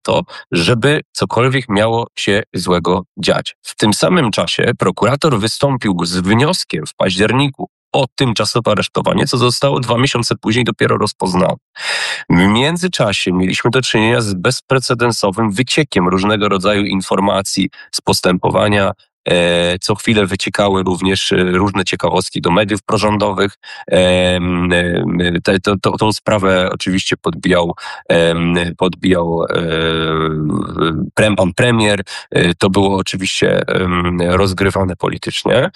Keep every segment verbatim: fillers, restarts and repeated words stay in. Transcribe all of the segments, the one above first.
to, żeby cokolwiek miało się złego dziać. W tym samym czasie prokurator wystąpił z wnioskiem w październiku o tymczasowe aresztowanie, co zostało dwa miesiące później dopiero rozpoznane. W międzyczasie mieliśmy do czynienia z bezprecedensowym wyciekiem różnego rodzaju informacji z postępowania. E, co chwilę wyciekały również różne ciekawostki do mediów prorządowych. E, te, to, to, tą sprawę oczywiście podbijał, e, podbijał e, pre, pan premier. E, to było oczywiście e, rozgrywane politycznie. E,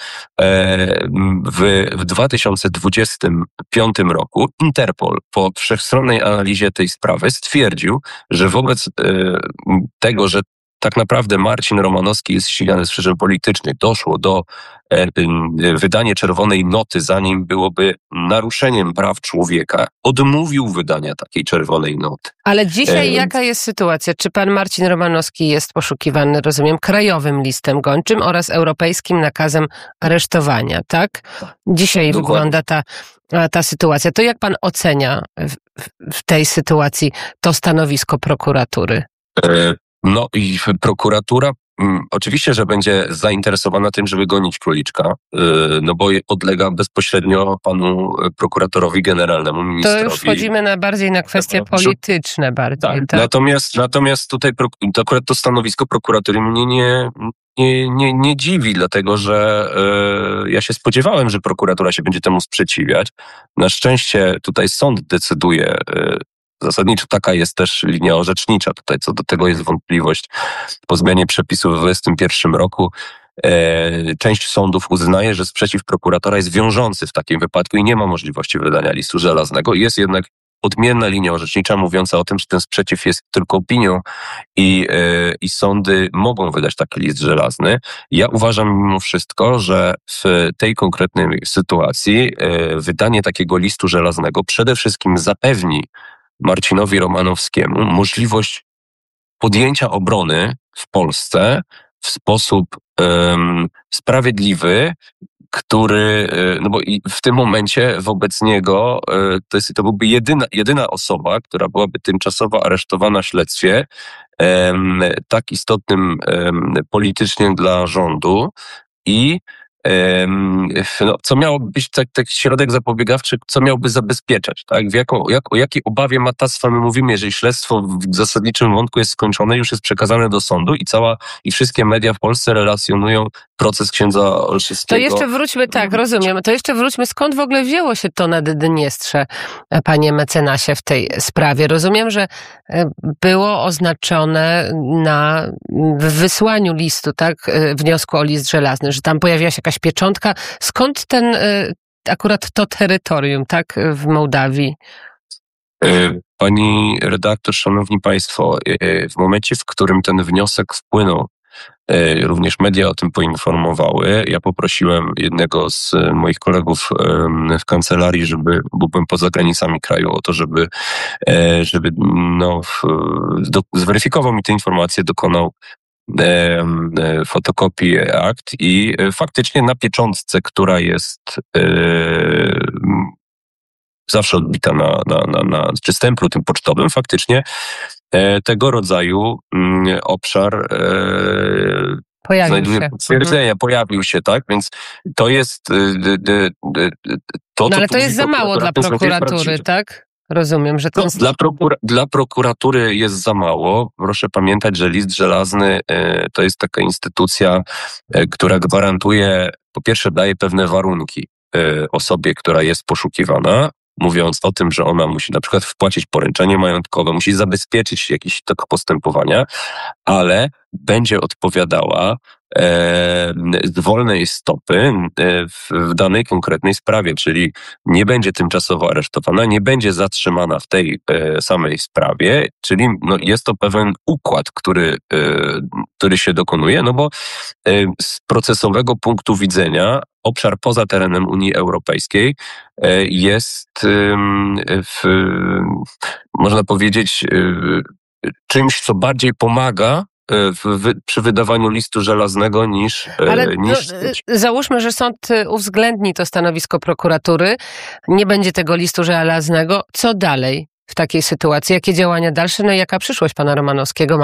w, w dwa tysiące dwudziestym piątym roku Interpol po wszechstronnej analizie tej sprawy stwierdził, że wobec e, tego, że tak naprawdę Marcin Romanowski jest ścigany z przyczyn politycznych. Doszło do e, e, wydania czerwonej noty, zanim byłoby naruszeniem praw człowieka. Odmówił wydania takiej czerwonej noty. Ale dzisiaj e, jaka jest sytuacja? Czy pan Marcin Romanowski jest poszukiwany, rozumiem, krajowym listem gończym oraz europejskim nakazem aresztowania, tak? Dzisiaj Dokładnie. wygląda ta, ta sytuacja. To jak pan ocenia w, w tej sytuacji to stanowisko prokuratury? E, No i prokuratura mm, oczywiście, że będzie zainteresowana tym, żeby gonić króliczka, yy, no bo podlega bezpośrednio panu prokuratorowi generalnemu, ministrowi. To już wchodzimy na bardziej na kwestie polityczne bardziej. Tak. Tak. Natomiast, natomiast tutaj to akurat to stanowisko prokuratury mnie nie, nie, nie, nie dziwi, dlatego że yy, ja się spodziewałem, że prokuratura się będzie temu sprzeciwiać. Na szczęście tutaj sąd decyduje. Yy, Zasadniczo taka jest też linia orzecznicza. Tutaj co do tego jest wątpliwość. Po zmianie przepisów w dwudziestym pierwszym roku e, część sądów uznaje, że sprzeciw prokuratora jest wiążący w takim wypadku i nie ma możliwości wydania listu żelaznego. Jest jednak odmienna linia orzecznicza mówiąca o tym, że ten sprzeciw jest tylko opinią i, e, i sądy mogą wydać taki list żelazny. Ja uważam mimo wszystko, że w tej konkretnej sytuacji e, wydanie takiego listu żelaznego przede wszystkim zapewni Marcinowi Romanowskiemu możliwość podjęcia obrony w Polsce w sposób um, sprawiedliwy, który, no bo i w tym momencie wobec niego to, jest, to byłby jedyna, jedyna osoba, która byłaby tymczasowo aresztowana w śledztwie um, tak istotnym um, politycznie dla rządu i No, co miałoby być tak, taki środek zapobiegawczy, co miałby zabezpieczać, tak? W jaką, jak, o jakiej obawie matactwa my mówimy, jeżeli śledztwo w zasadniczym wątku jest skończone, już jest przekazane do sądu i cała, i wszystkie media w Polsce relacjonują proces księdza Olszewskiego. To jeszcze wróćmy, tak, rozumiem, to jeszcze wróćmy, skąd w ogóle wzięło się to Naddniestrze, panie mecenasie, w tej sprawie? Rozumiem, że było oznaczone na wysłaniu listu, tak, wniosku o list żelazny, że tam pojawiła się jakaś pieczątka. Skąd ten, akurat to terytorium, tak, w Mołdawii? Pani redaktor, szanowni państwo, w momencie, w którym ten wniosek wpłynął, również media o tym poinformowały. Ja poprosiłem jednego z moich kolegów w kancelarii, żeby, bo byłem poza granicami kraju, o to, żeby, żeby no, zweryfikował mi te informacje, dokonał fotokopii akt i faktycznie na pieczątce, która jest zawsze odbita na, na, na, na czy stemplu tym pocztowym, faktycznie tego rodzaju obszar pojawił znajduje się. potwierdzenia, mhm. pojawił się, tak? Więc to jest to, no, ale co to jest za mało dla prokuratury, tak? Rozumiem, że to... No, dla, prokura- dla prokuratury jest za mało. Proszę pamiętać, że list żelazny e, to jest taka instytucja, e, która gwarantuje, po pierwsze daje pewne warunki e, osobie, która jest poszukiwana, mówiąc o tym, że ona musi na przykład wpłacić poręczenie majątkowe, musi zabezpieczyć jakiś tok postępowania, ale będzie odpowiadała e, z wolnej stopy e, w, w danej konkretnej sprawie, czyli nie będzie tymczasowo aresztowana, nie będzie zatrzymana w tej e, samej sprawie, czyli no, jest to pewien układ, który, e, który się dokonuje, no bo e, z procesowego punktu widzenia obszar poza terenem Unii Europejskiej e, jest e, w, można powiedzieć e, czymś, co bardziej pomaga W, w, przy wydawaniu listu żelaznego niż... Ale niż... No, załóżmy, że sąd uwzględni to stanowisko prokuratury, nie będzie tego listu żelaznego. Co dalej? w takiej sytuacji? Jakie działania dalsze? No i jaka przyszłość pana Romanowskiego?